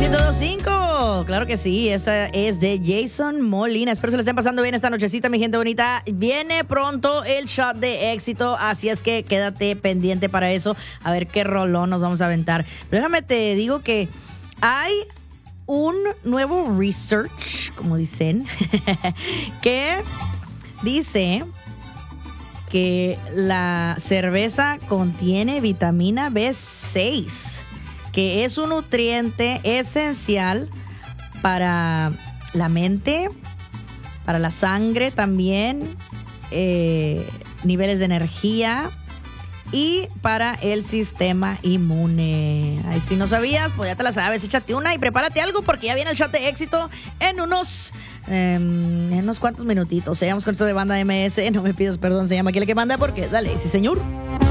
102.5, claro que sí, esa es de Jason Molina. Espero se le estén pasando bien esta nochecita, mi gente bonita. Viene pronto el shot de éxito, así es que quédate pendiente para eso, a ver qué rolón nos vamos a aventar. Pero déjame te digo que hay un nuevo research, como dicen, que dice que la cerveza contiene vitamina B6, que es un nutriente esencial para la mente, para la sangre también, niveles de energía y para el sistema inmune. Ay, si no sabías, pues ya te la sabes, échate una y prepárate algo porque ya viene el shot de éxito en unos cuantos minutitos. Seguimos con esto de Banda MS, no me pidas perdón, se llama Aquí el que manda porque, dale, sí señor.